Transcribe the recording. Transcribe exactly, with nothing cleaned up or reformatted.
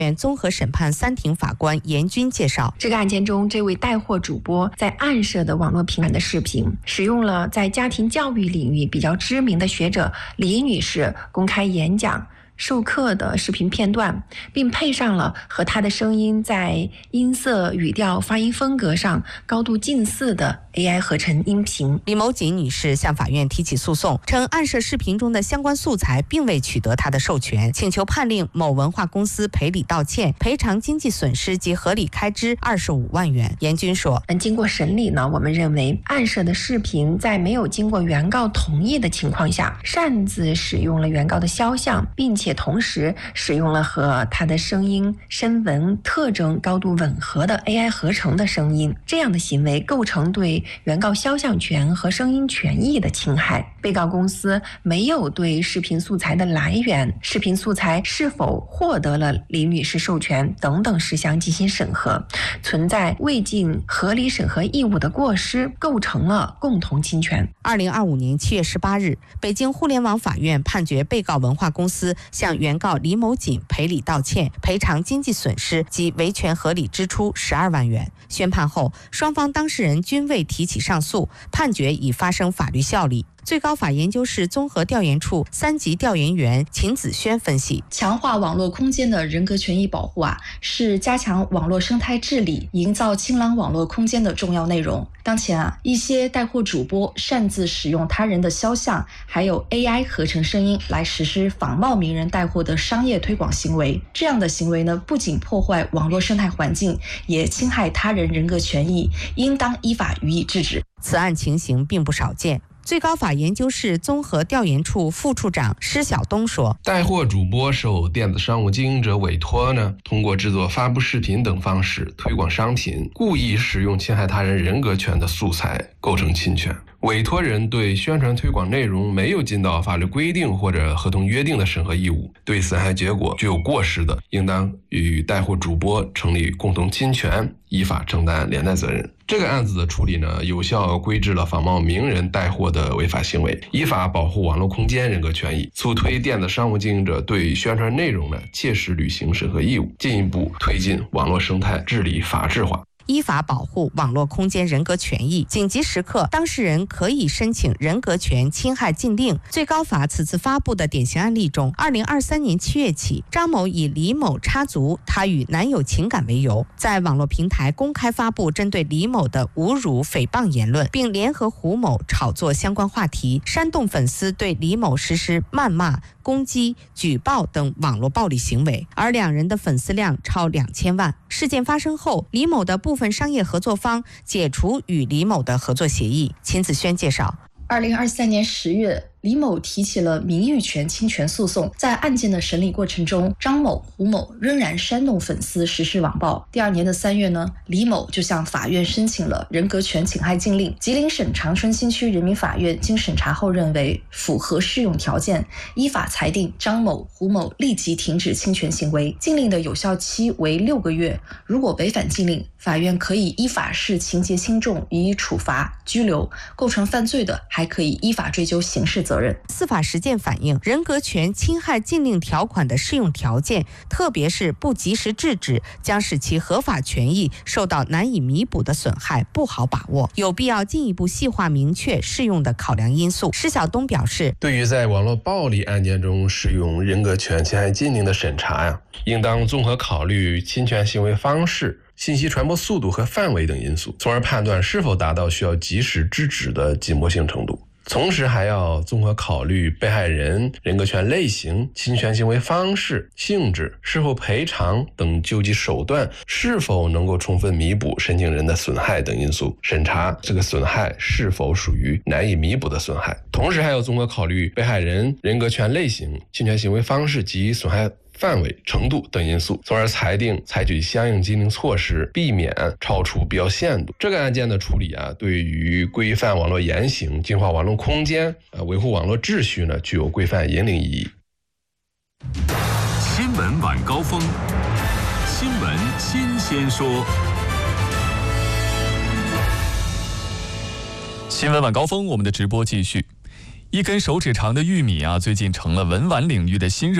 院综合审判三庭法官严军介绍， 这个案件中，这位带货主播在暗设的网络平台的视频，使用了在家庭教育领域比较知名的学者李女士公开演讲授课的视频片段，并配上了和她的声音在音色、语调、发音风格上高度近似的 A I 合成音频。 李某锦女士向法院提起诉讼，称暗设视频中的相关素材并未取得她的授权，请求判令某文化公司赔礼道歉，赔偿经济损失及合理开支二十五万元。严军说， 嗯，经过审理呢，我们认为暗设的视频在没有经过原告同意的情况下，擅自使用了原告的肖像，并且同时使用了和他的声音、声纹特征高度吻合的 A I 合成的声音，这样的行为构成对原告肖像权和声音权益的侵害。被告公司没有对视频素材的来源、视频素材是否获得了李女士授权等等事项进行审核，存在未尽合理审核义务的过失，构成了共同侵权。 二零二五年七月十八日，北京互联网法院判决被告文化公司向原告李某锦赔礼道歉，赔偿经济损失及维权合理支出十二万元。宣判后，双方当事人均未提起上诉，判决已发生法律效力。最高法研究室综合调研处三级调研员秦子轩分析， 强化网络空间的人格权益保护啊，是加强网络生态治理、营造清朗网络空间的重要内容。当前啊，一些带货主播擅自使用他人的肖像，还有 A I 合成声音来实施仿冒名人带货的商业推广行为。这样的行为呢，不仅破坏网络生态环境，也侵害他人人格权益，应当依法予以制止。 此案情形并不少见。最高法研究室综合调研处副处长施晓东说， 带货主播受电子商务经营者委托呢，通过制作发布视频等方式推广商品，故意使用侵害他人人格权的素材，构成侵权。委托人对宣传推广内容没有尽到法律规定或者合同约定的审核义务，对损害结果具有过失的，应当与带货主播成立共同侵权，依法承担连带责任。这个案子的处理呢，有效规制了仿冒名人带货的违法行为，依法保护网络空间人格权益，促推电子商务经营者对宣传内容呢切实履行审核义务，进一步推进网络生态治理法治化。 依法保护网络空间人格权益，紧急时刻，当事人可以申请人格权侵害禁令。最高法此次发布的典型案例中，二零二三年七月起，张某以李某插足他与男友情感为由，在网络平台公开发布针对李某的侮辱、诽谤言论，并联合胡某炒作相关话题，煽动粉丝对李某实施谩骂、攻击、举报等网络暴力行为，而两人的粉丝量超两千万。事件发生后，李某的部分商业合作方解除与李某的合作协议。秦子轩介绍， 二零二三年十月，李某提起了名誉权侵权诉讼。在案件的审理过程中，张某、胡某仍然煽动粉丝实施网暴。第二年的三月呢，李某就向法院申请了人格权侵害禁令。吉林省长春新区人民法院经审查后认为符合适用条件，依法裁定张某、胡某立即停止侵权行为。禁令的有效期为六个月，如果违反禁令，法院可以依法视情节轻重予以处罚、拘留，构成犯罪的还可以依法追究刑事责任。 司法实践反映，人格权侵害禁令条款的适用条件，特别是不及时制止，将使其合法权益受到难以弥补的损害不好把握，有必要进一步细化明确适用的考量因素。施晓东表示， 对于在网络暴力案件中使用人格权侵害禁令的审查呀，应当综合考虑侵权行为方式、信息传播速度和范围等因素，从而判断是否达到需要及时制止的紧迫性程度。同时还要综合考虑被害人人格权类型、侵权行为方式、性质、是否赔偿等救济手段是否能够充分弥补申请人的损害等因素，审查这个损害是否属于难以弥补的损害。同时还要综合考虑被害人人格权类型、侵权行为方式及损害范围、程度等因素，从而裁定采取相应禁令措施，避免超出必要限度。这个案件的处理啊，对于规范网络言行、净化网络空间、呃、维护网络秩序呢，具有规范引领意义。 新闻晚高峰，新闻新鲜说。 新闻晚高峰，我们的直播继续。一根手指长的玉米啊，最近成了文玩领域的新热。